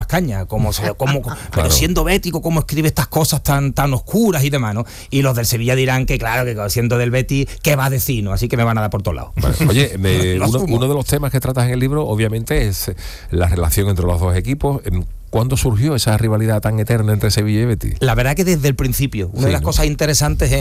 cañas, pero siendo bético, cómo escribe estas cosas tan oscuras y demás, ¿no? Y los del Sevilla dirán que claro, que siendo del Betis, ¿qué va a decir, no? Así que me van a dar por todos lados. Vale. Oye, uno de los temas que tratas en el libro, obviamente, es la relación entre los dos equipos. ¿Cuándo surgió esa rivalidad tan eterna entre Sevilla y Betis? La verdad que desde el principio. Una de las cosas interesantes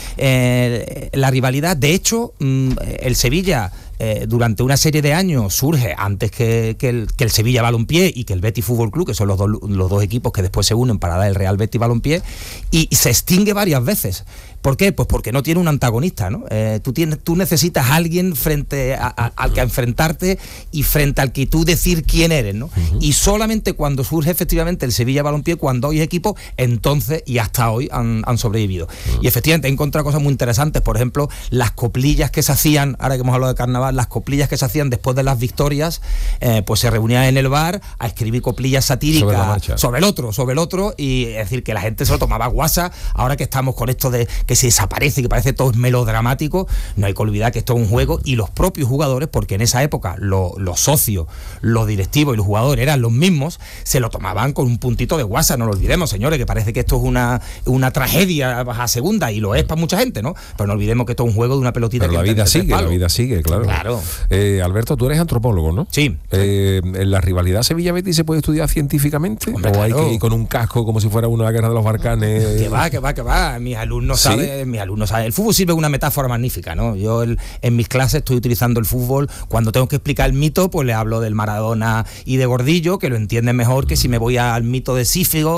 es la rivalidad. De hecho, el Sevilla durante una serie de años surge antes que el Sevilla Balompié y que el Betis Fútbol Club, que son los dos equipos que después se unen para dar el Real Betis Balompié, y se extingue varias veces. ¿Por qué? Pues porque no tiene un antagonista, ¿no? Tú necesitas a alguien frente al que enfrentarte y frente al que tú decir quién eres, ¿no? Uh-huh. Y solamente cuando surge efectivamente el Sevilla Balompié, cuando hoy es equipo, entonces y hasta hoy han sobrevivido. Uh-huh. Y efectivamente he encontrado cosas muy interesantes, por ejemplo, las coplillas que se hacían, ahora que hemos hablado de carnaval, las coplillas que se hacían después de las victorias, pues se reunían en el bar a escribir coplillas satíricas sobre el otro, y es decir, que la gente se lo tomaba a guasa. Ahora que estamos con esto de que se desaparece, que parece todo es melodramático, no hay que olvidar que esto es un juego, y los propios jugadores, porque en esa época los socios, los directivos y los jugadores eran los mismos, se lo tomaban con un puntito de guasa. No lo olvidemos, señores, que parece que esto es una tragedia a segunda, y lo es para mucha gente, ¿no? Pero no olvidemos que esto es un juego de una pelotita. Pero la vida sigue, claro. Alberto, tú eres antropólogo, ¿no? Sí. ¿En la rivalidad Sevilla-Betis se puede estudiar científicamente? Hombre, ¿o hay que ir con un casco como si fuera una guerra de los Balcanes? Que va. Mis alumnos saben. El fútbol sirve una metáfora magnífica, ¿no? Yo en mis clases estoy utilizando el fútbol. Cuando tengo que explicar el mito, pues le hablo del Maradona y de Gordillo, que lo entienden mejor que si me voy al mito de Sífigo,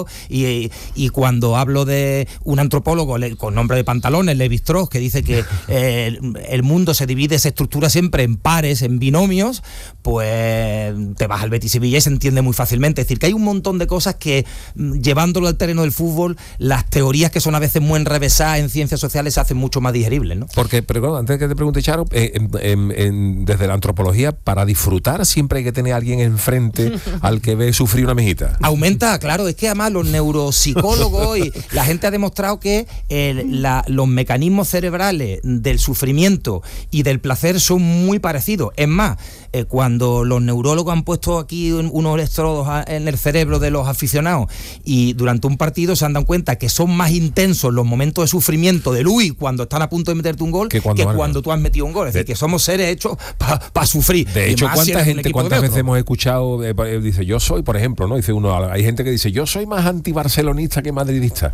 y cuando hablo de un antropólogo con nombre de pantalones, Lévi-Strauss, que dice que el mundo se divide, se estructura siempre en pares, en binomios, pues te vas al Betis Sevilla y se entiende muy fácilmente. Es decir, que hay un montón de cosas que, llevándolo al terreno del fútbol, las teorías que son a veces muy enrevesadas en ciencias sociales se hacen mucho más digeribles, ¿no? Porque, pero antes que te pregunte, Charo, desde la antropología, para disfrutar siempre hay que tener a alguien enfrente al que ve sufrir una mejita. Aumenta, claro, es que además los neuropsicólogos y la gente ha demostrado que los mecanismos cerebrales del sufrimiento y del placer son muy parecidos. Es más, cuando los neurólogos han puesto aquí unos electrodos en el cerebro de los aficionados y durante un partido se han dado cuenta que son más intensos los momentos de sufrimiento de Luis cuando están a punto de meterte un gol que cuando tú has metido un gol. Es decir, que somos seres hechos para sufrir. De hecho, ¿cuántas veces hemos escuchado, dice, yo soy, por ejemplo, ¿no? Dice uno, hay gente que dice, yo soy más antibarcelonista que madridista.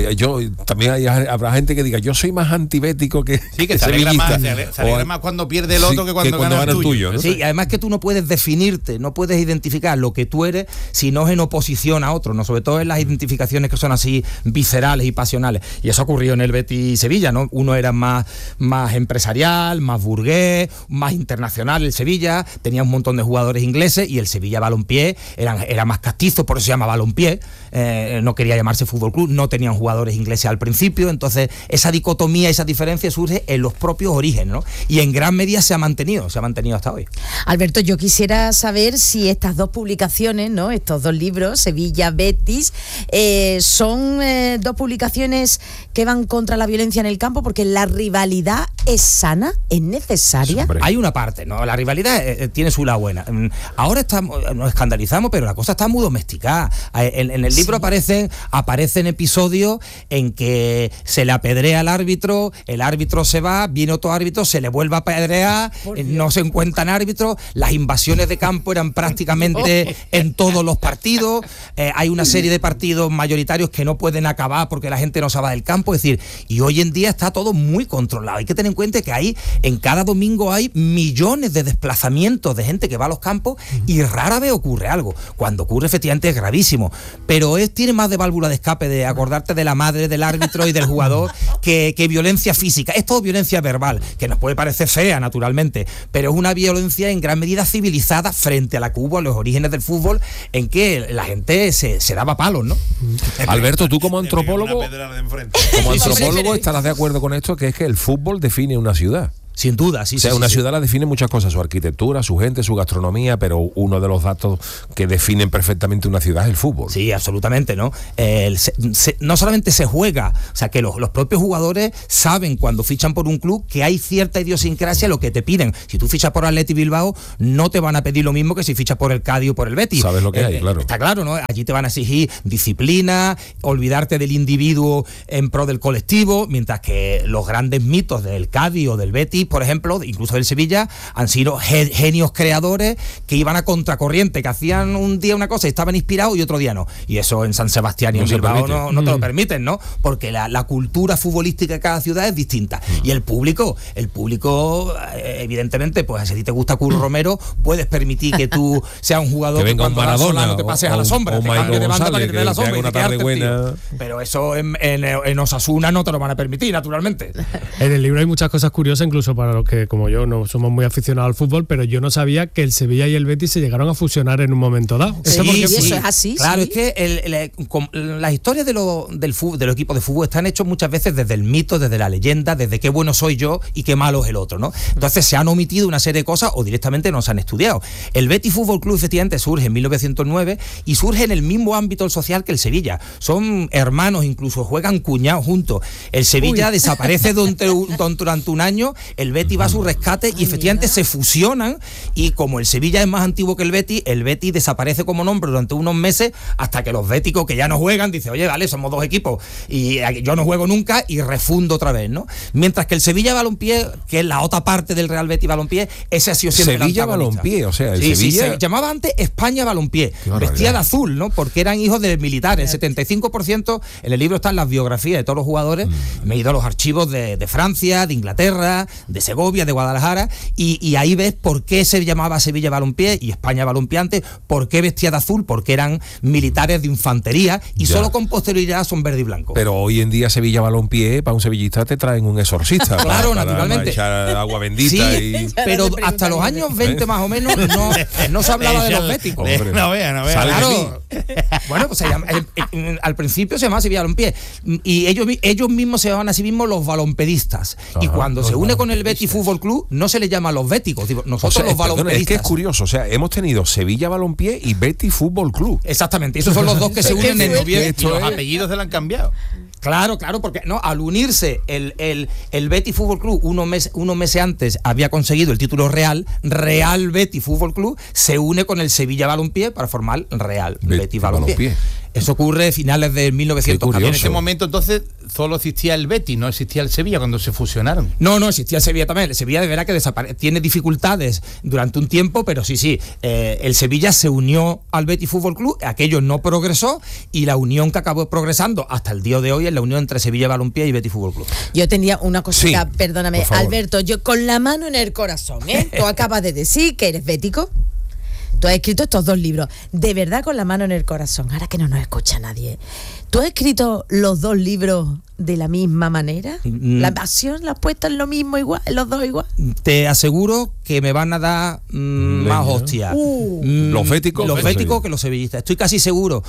También habrá gente que diga, yo soy más antibético que se alegra más cuando pierde el otro que cuando gana el tuyo, ¿no? Sí, y además que tú no puedes definirte, no puedes identificar lo que tú eres si no es en oposición a otro, ¿no? Sobre todo en las identificaciones que son así viscerales y pasionales. Y eso ocurrió en el Betis Sevilla, ¿no? Uno era más empresarial, más burgués, más internacional el Sevilla, tenía un montón de jugadores ingleses, y el Sevilla Balompié era más castizo, por eso se llama Balompié, no quería llamarse Fútbol Club, no tenían jugadores ingleses al principio, entonces esa dicotomía, esa diferencia surge en los propios orígenes, ¿no? Y en gran medida se ha mantenido hasta hoy. Alberto, yo quisiera saber si estas dos publicaciones, ¿no? Estos dos libros, Sevilla, Betis, son dos publicaciones que van contra la violencia en el campo, porque la rivalidad es sana, es necesaria. Sí, hay una parte, ¿no? La rivalidad tiene su lado buena. Ahora nos escandalizamos, pero la cosa está muy domesticada. En el libro aparecen episodios en que se le apedrea al árbitro, el árbitro se va, viene otro árbitro, se le vuelve a apedrear, no se encuentran árbitros, las invasiones de campo eran prácticamente en todos los partidos, hay una serie de partidos mayoritarios que no pueden acabar porque la gente no se va del campo, es decir, y hoy en día está todo muy controlado. Hay que tener en cuenta que en cada domingo hay millones de desplazamientos de gente que va a los campos y rara vez ocurre algo. Cuando ocurre, efectivamente es gravísimo, pero tiene más de válvula de escape de acordarte de la madre del árbitro y del jugador que violencia física. Es todo violencia verbal, que nos puede parecer fea, naturalmente, pero es una violencia en gran medida civilizada frente a la que hubo los orígenes del fútbol, en que la gente se daba palos, ¿no? Alberto, tú como antropólogo estarás de acuerdo con esto, que es que el fútbol define una ciudad. Sin duda, sí. O sea, una ciudad la define muchas cosas, su arquitectura, su gente, su gastronomía, pero uno de los datos que definen perfectamente una ciudad es el fútbol. Sí, absolutamente, ¿no? No solamente se juega, o sea, que los propios jugadores saben cuando fichan por un club que hay cierta idiosincrasia lo que te piden. Si tú fichas por Athletic Bilbao, no te van a pedir lo mismo que si fichas por el Cádiz o por el Betis. Sabes lo que hay, claro. Está claro, ¿no? Allí te van a exigir disciplina, olvidarte del individuo en pro del colectivo, mientras que los grandes mitos del Cádiz o del Betis, por ejemplo, incluso del Sevilla, han sido genios creadores que iban a contracorriente, que hacían un día una cosa y estaban inspirados y otro día no. Y eso en San Sebastián y en Bilbao no te lo permiten, ¿no? Porque la cultura futbolística de cada ciudad es distinta. Y el público, evidentemente, pues si a ti te gusta Curro Romero, puedes permitir que tú seas un jugador que venga un Maradona, no te pases a la sombra, te cambie de banda para que te dé la sombra y te quedes buena. Pero eso en Osasuna no te lo van a permitir, naturalmente. En el libro hay muchas cosas curiosas, incluso para los que, como yo, no somos muy aficionados al fútbol, pero yo no sabía que el Sevilla y el Betis se llegaron a fusionar en un momento dado. Sí, eso es así. Claro, es que las historias de los equipos de fútbol están hechos muchas veces desde el mito, desde la leyenda, desde qué bueno soy yo y qué malo es el otro, ¿no? Entonces se han omitido una serie de cosas o directamente no se han estudiado. El Betis Fútbol Club efectivamente surge en 1909 y surge en el mismo ámbito social que el Sevilla. Son hermanos, incluso juegan cuñados juntos. El Sevilla desaparece durante un año, el Betis va a su rescate y efectivamente se fusionan, y como el Sevilla es más antiguo que el Betis desaparece como nombre durante unos meses hasta que los béticos que ya no juegan dicen, oye, vale, somos dos equipos y yo no juego nunca y refundo otra vez, ¿no? Mientras que el Sevilla Balompié, que es la otra parte del Real Betis Balompié, ese ha sido siempre Sevilla Balompié, o sea, el Sevilla se llamaba antes España Balompié, vestía de azul, ¿no? Porque eran hijos de militares. El 75%, en el libro están las biografías de todos los jugadores. Me he ido a los archivos de Francia, de Inglaterra, de Segovia, de Guadalajara, y ahí ves por qué se llamaba Sevilla Balompié y España Balompié antes, por qué vestía de azul, porque eran militares de infantería y solo con posterioridad son verde y blanco. Pero hoy en día Sevilla Balompié, para un sevillista te traen un exorcista. Claro, para naturalmente. Echar agua bendita. Sí, pero hasta los años 20 más o menos no se hablaba de los béticos. No vea. Claro. Bueno, pues al principio se llamaba Sevilla Balompié y ellos mismos se llamaban a sí mismos los balompedistas. Y cuando se une con el Betis Fútbol Club no se les llama los béticos, nosotros los balompedistas. Es que es curioso, o sea, hemos tenido Sevilla Balompié y Betis Fútbol Club. Exactamente, esos son los dos que se unen en noviembre. Y los apellidos se le han cambiado. Claro, porque al unirse el Betis Fútbol Club unos meses antes había conseguido el título Real Betis Fútbol Club, se une con el Sevilla Balompié para formar Real Betis Balompié. Eso ocurre a finales de 1914. En ese momento entonces solo existía el Betis, no existía el Sevilla cuando se fusionaron. No, existía el Sevilla también. El Sevilla de verdad que tiene dificultades durante un tiempo, pero sí. El Sevilla se unió al Betis Fútbol Club, aquello no progresó y la unión que acabó progresando hasta el día de hoy es la unión entre Sevilla Balompié y Betis Fútbol Club. Yo tenía una cosita, perdóname, Alberto, yo con la mano en el corazón, tú acabas de decir que eres bético. Tú has escrito estos dos libros, de verdad con la mano en el corazón, ahora que no nos escucha nadie. ¿Tú has escrito los dos libros de la misma manera? ¿La pasión la has puesto en lo mismo igual, en los dos igual? Te aseguro que me van a dar más hostias. Los béticos que los sevillistas. Estoy casi seguro,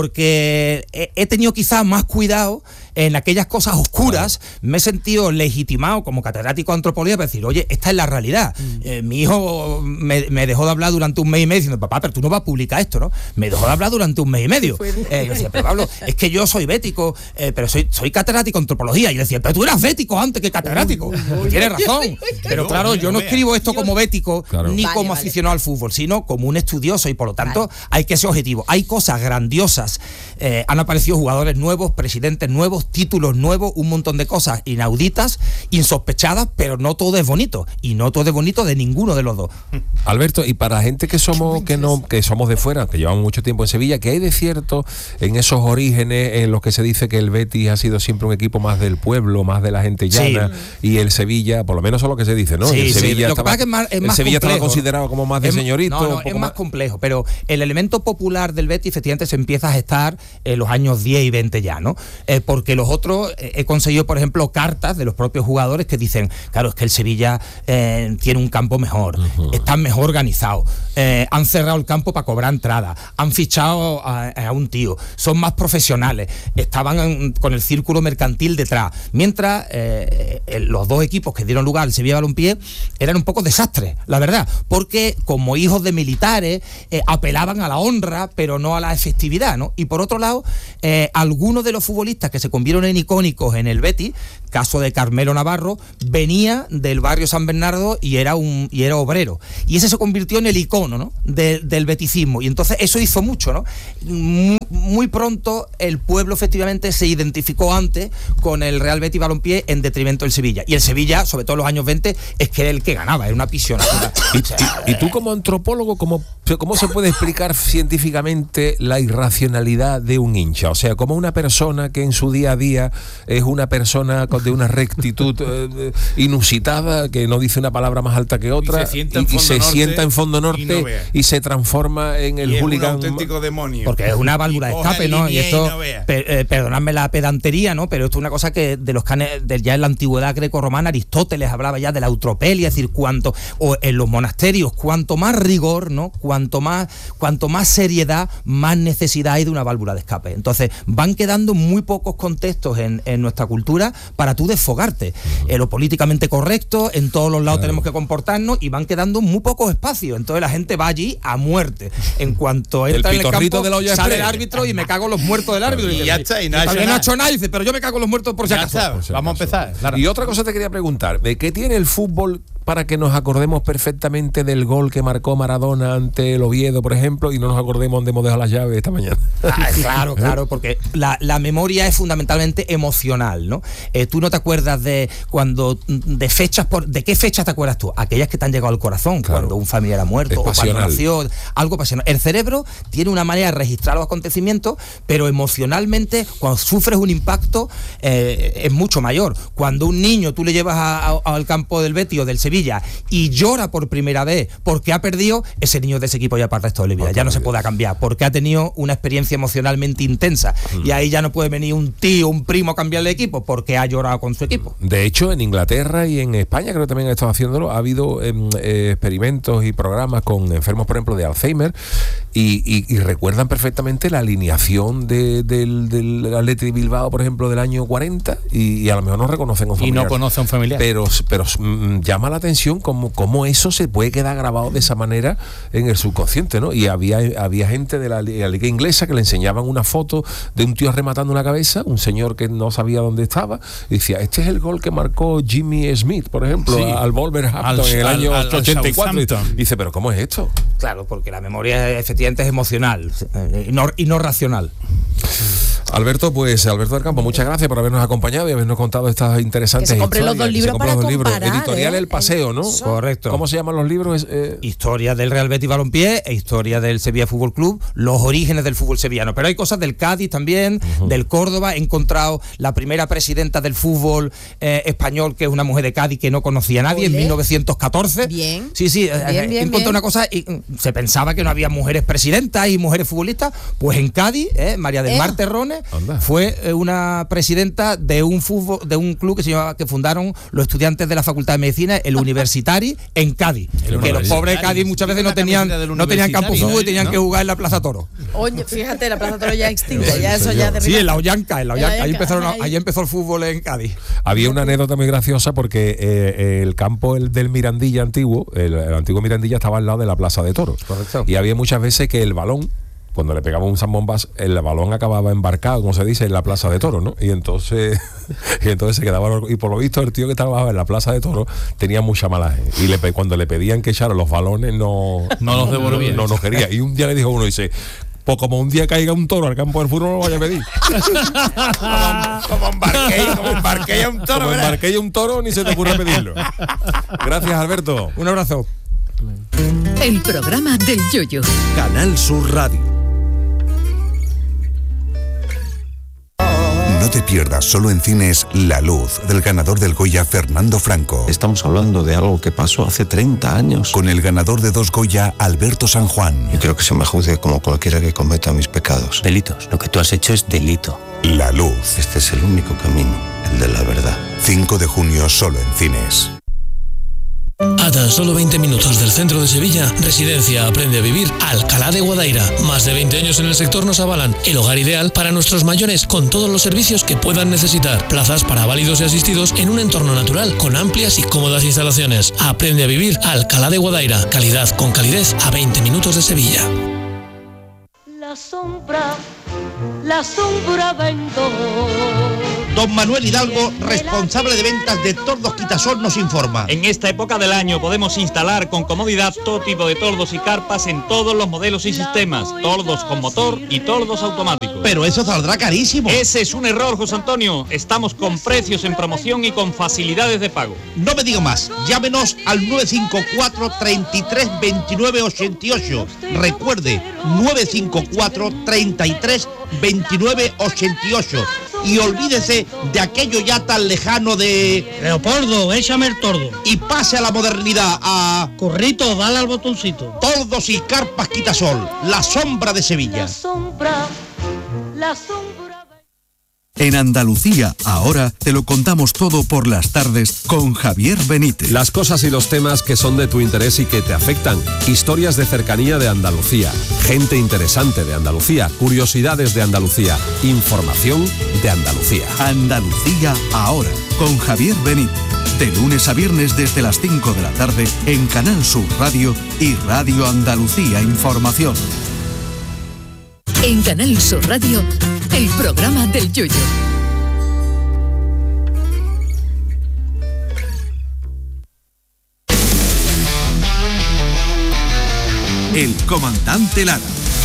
porque he tenido quizás más cuidado en aquellas cosas oscuras. Me he sentido legitimado como catedrático de antropología para decir, oye, esta es la realidad. Mi hijo me dejó de hablar durante un mes y medio diciendo, papá, pero tú no vas a publicar esto, ¿no? Me dejó de hablar durante un mes y medio. Yo decía, pero Pablo, es que yo soy bético, pero soy catedrático de antropología. Y yo decía, pero tú eras bético antes que catedrático. Tienes razón. Pero claro, yo no escribo esto como bético ni como aficionado al fútbol, sino como un estudioso, y por lo tanto hay que ser objetivo. Hay cosas grandiosas. Han aparecido jugadores nuevos, presidentes nuevos, títulos nuevos, un montón de cosas inauditas, insospechadas, pero no todo es bonito. Y no todo es bonito de ninguno de los dos. Alberto, y para gente que somos de fuera, que llevamos mucho tiempo en Sevilla, ¿qué hay de cierto en esos orígenes en los que se dice que el Betis ha sido siempre un equipo más del pueblo, más de la gente llana, y el Sevilla, por lo menos eso es lo que se dice, ¿no? Sí, el Sevilla Lo que pasa es que es más Sevilla complejo, estaba considerado como más de señorito. No, es más complejo, pero el elemento popular del Betis efectivamente se empieza a gestar en los años 10 y 20 ya, ¿no? Porque los otros, he conseguido, por ejemplo, cartas de los propios jugadores que dicen, claro, es que el Sevilla tiene un campo mejor, están mejor organizados, han cerrado el campo para cobrar entrada, han fichado a un tío, son más profesionales, estaban con el círculo mercantil detrás, mientras los dos equipos que dieron lugar al Sevilla Balompié eran un poco desastres, la verdad, porque como hijos de militares apelaban a la honra, pero no a la efectividad, ¿no? Y por otro lado, algunos de los futbolistas que se convirtieron en icónicos en el Betis, caso de Carmelo Navarro, venía del barrio San Bernardo y era obrero, y ese se convirtió en el icono, ¿no? del beticismo, y entonces eso hizo mucho, ¿no? Muy pronto el pueblo efectivamente se identificó antes con el Real Betis Balompié en detrimento del Sevilla, y el Sevilla, sobre todo en los años 20, es que era el que ganaba, era una apisionada. ¿Y tú como antropólogo, cómo se puede explicar científicamente la irracionalidad de un hincha? O sea, como una persona que en su día a día es una persona de una rectitud inusitada, que no dice una palabra más alta que otra, y se sienta en Fondo Norte y se transforma en el hooligan. Es un auténtico demonio. Porque es una válvula de escape, ¿no? Y esto, perdonadme la pedantería, ¿no? Pero esto es una cosa que de los canes, ya en la antigüedad grecorromana, Aristóteles hablaba ya de la eutropelia, es decir, o en los monasterios, cuanto más rigor, ¿no? Cuanto más seriedad, más necesidad hay de una válvula de escape. Entonces, van quedando muy pocos contextos en nuestra cultura para tú desfogarte. Lo políticamente correcto, en todos los lados tenemos que comportarnos, y van quedando muy pocos espacios. Entonces la gente va allí a muerte. En cuanto entra en el campo, sale el árbitro y me cago en los muertos del árbitro. Y ya está, y no ha hecho nada, dice, pero yo me cago en los muertos por si acaso. Vamos a empezar. Claro. Y otra cosa te quería preguntar, ¿de qué tiene el fútbol para que nos acordemos perfectamente del gol que marcó Maradona ante el Oviedo, por ejemplo, y no nos acordemos dónde hemos dejado las llaves esta mañana? Claro, porque la memoria es fundamentalmente emocional, ¿no? Tú no te acuerdas de fechas, ¿de qué fechas te acuerdas tú? Aquellas que te han llegado al corazón, claro, cuando un familiar ha muerto, o cuando nació, algo pasional. El cerebro tiene una manera de registrar los acontecimientos, pero emocionalmente, cuando sufres un impacto, es mucho mayor. Cuando un niño tú le llevas al campo del Betis o del Sevilla y llora por primera vez porque ha perdido, ese niño de ese equipo ya para el resto de la vida, ya no se puede cambiar, porque ha tenido una experiencia emocionalmente intensa, y ahí ya no puede venir un tío, un primo a cambiarle de equipo porque ha llorado con su equipo. De hecho, en Inglaterra y en España, creo que también han estado haciéndolo, ha habido experimentos y programas con enfermos, por ejemplo, de Alzheimer, y recuerdan perfectamente la alineación del Athletic de Bilbao, por ejemplo, del año 40, y a lo mejor no reconocen a un familiar. Y no conoce a un familiar. Pero llama la atención cómo eso se puede quedar grabado de esa manera en el subconsciente, ¿no? Y había gente de la liga inglesa que le enseñaban una foto de un tío rematando una cabeza, un señor que no sabía dónde estaba, y decía, este es el gol que marcó Jimmy Smith, por ejemplo, sí, al Wolverhampton en el año 84. Y dice, pero ¿cómo es esto? Claro, porque la memoria efectivamente es emocional y no racional. Alberto del Campo, muchas gracias por habernos acompañado y habernos contado estas interesantes historias. Que se compren los dos libros para comparar. Editorial El Paseo, ¿no? Eso. Correcto. ¿Cómo se llaman los libros? Historia del Real Betis Balompié e historia del Sevilla Fútbol Club, los orígenes del fútbol sevillano. Pero hay cosas del Cádiz también, del Córdoba. He encontrado la primera presidenta del fútbol español, que es una mujer de Cádiz que no conocía a nadie, en 1914. Bien. Sí, encontré una cosa, y se pensaba que no había mujeres presidentas y mujeres futbolistas. Pues en Cádiz, María del Mar Terrones fue una presidenta de un club que fundaron los estudiantes de la Facultad de Medicina, el Universitari, en Cádiz. Que los pobres de Cádiz muchas veces no tenían campo de fútbol y tenían que jugar en la Plaza Toro. Oye, fíjate, la Plaza Toro ya extinta, ya eso ya de... Sí, en la Ollanca. Ahí empezó el fútbol en Cádiz. Había una anécdota muy graciosa porque el campo del Mirandilla antiguo, el antiguo Mirandilla, estaba al lado de la Plaza de Toros. Correcto. Y había muchas veces que el balón, cuando le pegamos un zambombas, el balón acababa embarcado, como se dice, en la Plaza de Toros, ¿no? Y entonces se quedaba, y por lo visto el tío que estaba en la Plaza de Toros tenía mucha malaje, y cuando le pedían que echaran los balones no los devolvía, no nos quería. Y un día le dijo uno, dice, pues como un día caiga un toro al campo del fútbol, no lo vaya a pedir. como embarqué a un toro. Como embarqué a un toro, ni se te ocurre pedirlo. Gracias, Alberto. Un abrazo. El programa del Yoyo. Canal Sur Radio. No te pierdas solo en cines La Luz, del ganador del Goya Fernando Franco. Estamos hablando de algo que pasó hace 30 años. Con el ganador de 2 Goya, Alberto San Juan. Y creo que se me juzgue como cualquiera que cometa mis pecados. Delitos. Lo que tú has hecho es delito. La Luz. Este es el único camino, el de la verdad. 5 de junio solo en cines. A tan solo 20 minutos del centro de Sevilla, Residencia Aprende a Vivir Alcalá de Guadaira. Más de 20 años en el sector nos avalan el hogar ideal para nuestros mayores con todos los servicios que puedan necesitar. Plazas para válidos y asistidos en un entorno natural con amplias y cómodas instalaciones. Aprende a Vivir Alcalá de Guadaira. Calidad con calidez a 20 minutos de Sevilla. La sombra vendo. Don Manuel Hidalgo, responsable de ventas de Tordos Quitasol, nos informa. En esta época del año podemos instalar con comodidad todo tipo de tordos y carpas en todos los modelos y sistemas, tordos con motor y tordos automáticos. Pero eso saldrá carísimo. Ese es un error, José Antonio. Estamos con precios en promoción y con facilidades de pago. No me digo más. Llámenos al 954 33 29 88. Recuerde, 954 33 29 88. Y olvídese de aquello ya tan lejano de... Leopoldo, échame el tordo. Y pase a la modernidad, a... Corrito, dale al botoncito. Tordos y carpas Quitasol, la sombra de Sevilla. La sombra. En Andalucía, ahora te lo contamos todo por las tardes con Javier Benítez. Las cosas y los temas que son de tu interés y que te afectan. Historias de cercanía de Andalucía. Gente interesante de Andalucía. Curiosidades de Andalucía. Información de Andalucía. Andalucía, ahora, con Javier Benítez. De lunes a viernes desde las 5 de la tarde en Canal Sur Radio y Radio Andalucía Información. En Canal Sur Radio, el programa del Yoyo. El comandante Lara.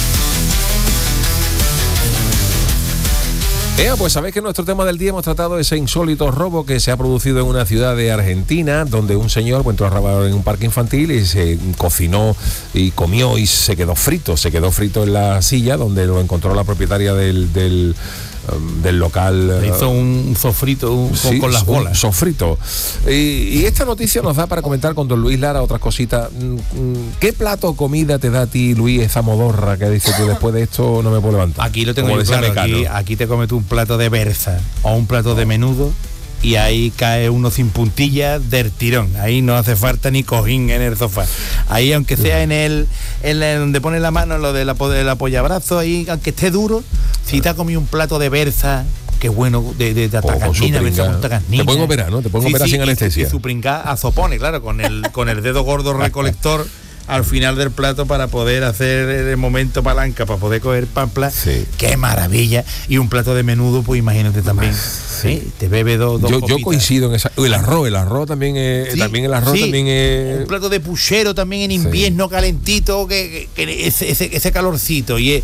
Pues sabéis que en nuestro tema del día hemos tratado ese insólito robo que se ha producido en una ciudad de Argentina, donde un señor entró a robar en un parque infantil y se cocinó y comió y se quedó frito en la silla, donde lo encontró la propietaria del local. Le hizo un sofrito con las bolas. Un sofrito. Y esta noticia nos da para comentar con don Luis Lara otras cositas. ¿Qué plato o comida te da a ti, Luis, esa modorra que dice que después de esto no me puedo levantar? Aquí lo tengo muy claro. Aquí te comes tú un plato de berza o un plato de menudo y ahí cae uno sin puntillas del tirón. Ahí no hace falta ni cojín en el sofá. Ahí, aunque sea en donde pone la mano, lo del apoyabrazo, ahí, aunque esté duro, si te has comido un plato de berza, qué bueno, de tacarnina, te pueden operar, ¿no? Te pueden operar sin anestesia. Y su pringá azopone, claro, con el dedo gordo recolector al final del plato para poder hacer el momento palanca, para poder coger pampla. Sí. Qué maravilla. Y un plato de menudo, pues imagínate también. Sí. Te bebe dos yo coincido en esa. El arroz también es. Sí. También el arroz también es. Un plato de puchero también en invierno, calentito, que ese calorcito. Y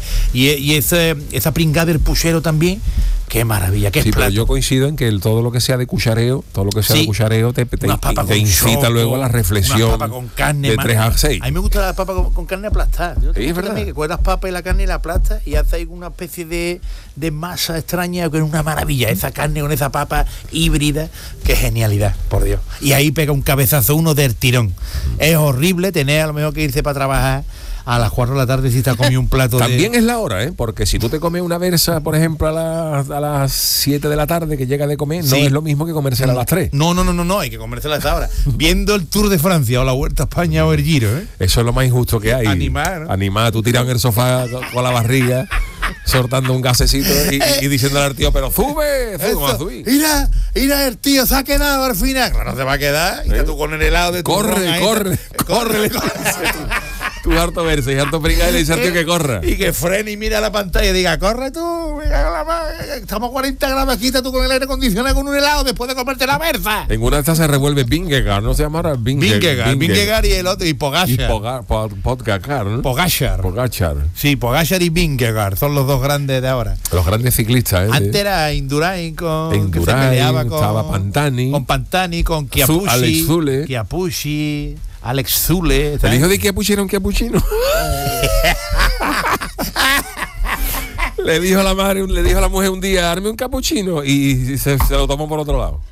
esa pringada del puchero también. Qué maravilla, qué plato. Pero yo coincido en que todo lo que sea de cuchareo, te incita luego a la reflexión. Una papa con carne, de 3 a 6. A mí me gusta la papa con carne aplastada. Es verdad. Que coges las papas y la carne y la aplastas y haces una especie de masa extraña, que es una maravilla. Esa carne con esa papa híbrida, qué genialidad, por Dios. Y ahí pega un cabezazo uno del tirón. Es horrible tener a lo mejor que irse para trabajar a las 4 de la tarde si te has comido un plato También es la hora, porque si tú te comes una berza, por ejemplo, a las 7 de la tarde que llega de comer, no es lo mismo que comérsela a las 3. No, hay que comérsela a esa hora. Viendo el Tour de Francia o la Vuelta a España o el Giro, Eso es lo más injusto que hay. Animar, tú tiras en el sofá con la barriga, soltando un gasecito y diciéndole al tío, pero sube. Mira, el tío se ha quedado al final. Claro, no se va a quedar. Y tú con el helado de tu corre. Tú harto verse y harto pringado y le dice al tío que corra. Y que frene y mira la pantalla y diga, corre tú, estamos a 40 grados, quita tú con el aire acondicionado con un helado después de comerte la berza. En una de estas se revuelve Vingegaard, ¿no se llamará? Vingegaard y el otro, y Pogačar. Pogačar, ¿no? Pogačar. Sí, Pogačar y Vingegaard son los dos grandes de ahora. Los grandes ciclistas, Antes era Indurain que se peleaba estaba Pantani. Con Pantani, con Chiappucci. Alex Zule. ¿El hijo de Chiappucci era un chiappuccino? Le dijo a la mujer un día, arme un capuchino, y se lo tomó por otro lado.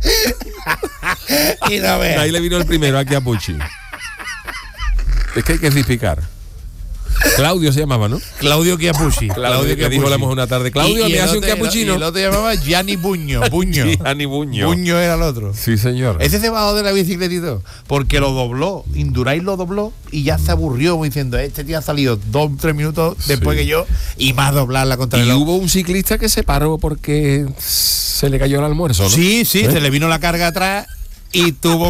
Y no veas. Ahí le vino el primero, aquí a Pucci. Es que hay que explicar. Claudio se llamaba, ¿no? Claudio Chiappucci. Claudio que dijo la mujer una tarde. Claudio, ¿me hace un cappuccino? Y el otro llamaba Gianni Buño. Gianni Buño. Buño era el otro. Sí, señor. Ese se bajó de la bicicleta y todo. Porque lo dobló. Indurain lo dobló y ya se aburrió diciendo, este tío ha salido 2-3 minutos después que yo y más doblar la contrarreloj. Y hubo un ciclista que se paró porque se le cayó el almuerzo, ¿no? Sí, se le vino la carga atrás y tuvo...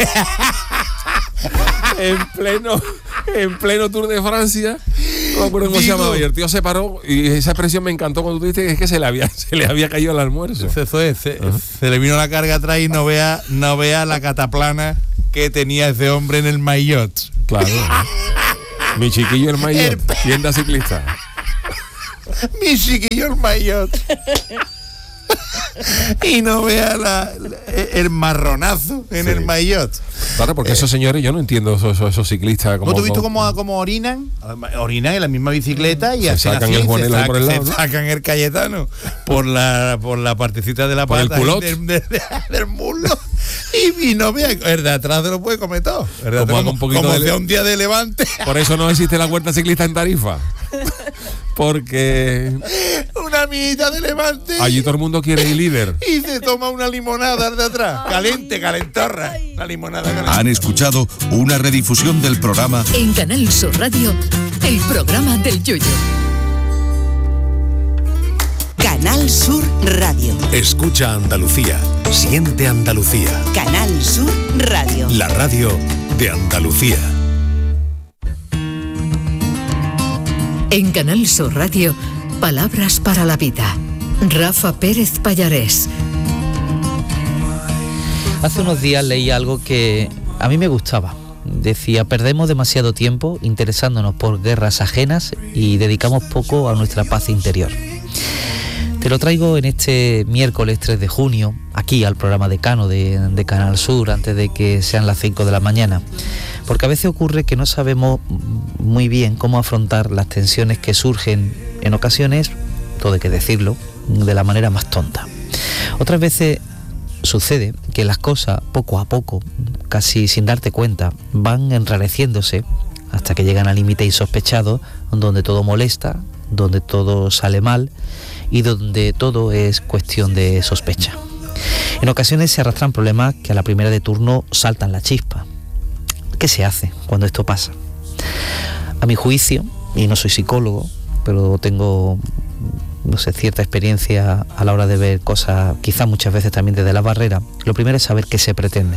en pleno Tour de Francia, no me acuerdo cómo se llamaba, y el tío se paró, y esa expresión me encantó cuando tú dijiste que es que se le había caído el almuerzo. Eso es, se le vino la carga atrás y no vea la cataplana que tenía ese hombre en el maillot. Claro. Mi chiquillo el maillot, tienda ciclista. Mi chiquillo el maillot. Y no vea el marronazo en el maillot. Claro, porque esos señores, yo no entiendo esos ciclistas. ¿Tú has visto cómo orinan? Orinan en la misma bicicleta y se sacan el Juanelo por el lado, ¿no? Sacan el Cayetano por la partecita de la por pata el culot del muslo. Y no vea, el de atrás se lo puede comer todo. Como sea un día de levante. Por eso no existe la Vuelta Ciclista en Tarifa. Porque una amiguita de levante. Allí todo el mundo quiere ir líder. Y se toma una limonada de atrás. Calentorra. La limonada calentorra. Han escuchado una redifusión del programa En Canal Sur Radio, el programa del Yoyo. Canal Sur Radio. Escucha Andalucía. Siente Andalucía. Canal Sur Radio. La radio de Andalucía. En Canal Sur Radio, palabras para la vida. Rafa Pérez Pallarés. Hace unos días leí algo que a mí me gustaba. Decía, perdemos demasiado tiempo interesándonos por guerras ajenas y dedicamos poco a nuestra paz interior. Te lo traigo en este miércoles 3 de junio, aquí al programa Decano de Canal Sur, antes de que sean las 5 de la mañana. Porque a veces ocurre que no sabemos muy bien cómo afrontar las tensiones que surgen en ocasiones, todo hay que decirlo, de la manera más tonta. Otras veces sucede que las cosas, poco a poco, casi sin darte cuenta, van enrareciéndose hasta que llegan al límite insospechado, donde todo molesta, donde todo sale mal y donde todo es cuestión de sospecha. En ocasiones se arrastran problemas que a la primera de turno saltan la chispa. ¿Qué se hace cuando esto pasa? A mi juicio, y no soy psicólogo, pero tengo, no sé, cierta experiencia a la hora de ver cosas, quizá muchas veces también desde la barrera, lo primero es saber qué se pretende.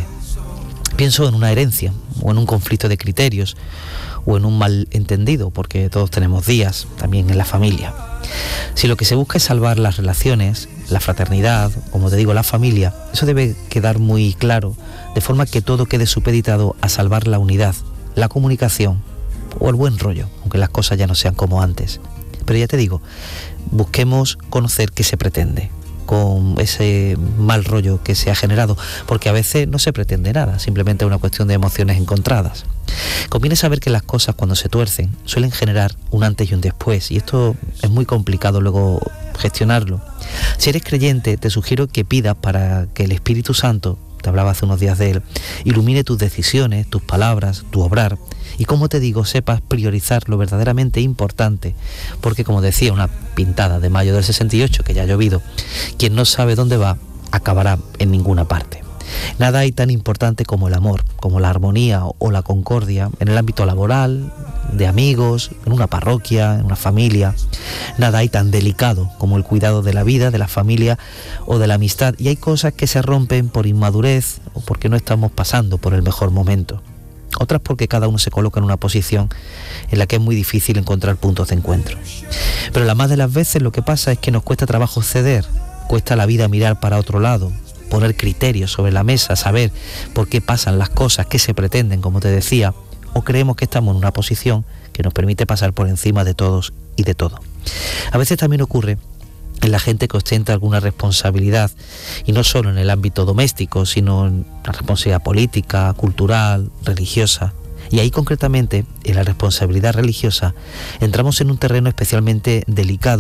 Pienso en una herencia, o en un conflicto de criterios, o en un malentendido, porque todos tenemos días, también en la familia. Si lo que se busca es salvar las relaciones, la fraternidad, como te digo, la familia, eso debe quedar muy claro, de forma que todo quede supeditado a salvar la unidad, la comunicación o el buen rollo, aunque las cosas ya no sean como antes. Pero ya te digo, busquemos conocer qué se pretende con ese mal rollo que se ha generado, porque a veces no se pretende nada, simplemente es una cuestión de emociones encontradas. Conviene saber que las cosas cuando se tuercen suelen generar un antes y un después, y esto es muy complicado luego gestionarlo. Si eres creyente, te sugiero que pidas para que el Espíritu Santo, te hablaba hace unos días de él, ilumine tus decisiones, tus palabras, tu obrar, y como te digo, sepas priorizar lo verdaderamente importante, porque como decía una pintada de mayo del 68, que ya ha llovido, quien no sabe dónde va, acabará en ninguna parte. Nada hay tan importante como el amor, como la armonía o la concordia en el ámbito laboral, de amigos, en una parroquia, en una familia. Nada hay tan delicado como el cuidado de la vida, de la familia o de la amistad. Y hay cosas que se rompen por inmadurez o porque no estamos pasando por el mejor momento. Otras porque cada uno se coloca en una posición en la que es muy difícil encontrar puntos de encuentro. Pero la más de las veces lo que pasa es que nos cuesta trabajo ceder, cuesta la vida mirar para otro lado, poner criterios sobre la mesa, saber por qué pasan las cosas, qué se pretenden, como te decía, o creemos que estamos en una posición que nos permite pasar por encima de todos y de todo. A veces también ocurre en la gente que ostenta alguna responsabilidad, y no solo en el ámbito doméstico, sino en la responsabilidad política, cultural, religiosa. Y ahí concretamente, en la responsabilidad religiosa, entramos en un terreno especialmente delicado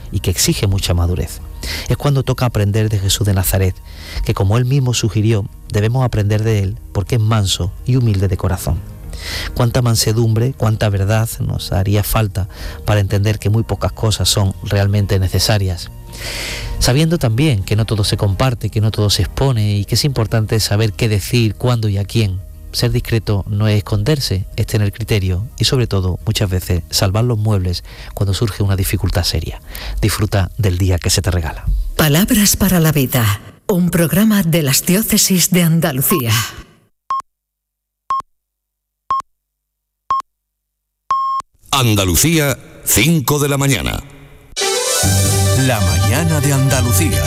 y que exige mucha madurez. Es cuando toca aprender de Jesús de Nazaret, que como él mismo sugirió, debemos aprender de él porque es manso y humilde de corazón. Cuánta mansedumbre, cuánta verdad nos haría falta para entender que muy pocas cosas son realmente necesarias. Sabiendo también que no todo se comparte, que no todo se expone y que es importante saber qué decir, cuándo y a quién. Ser discreto no es esconderse, es tener criterio y sobre todo muchas veces salvar los muebles cuando surge una dificultad seria. Disfruta del día que se te regala. Palabras para la vida, un programa de las diócesis de Andalucía. Andalucía, 5 de la mañana. La mañana de Andalucía.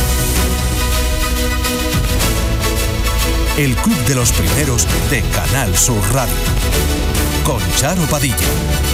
El club de los primeros de Canal Sur Radio. Con Charo Padilla.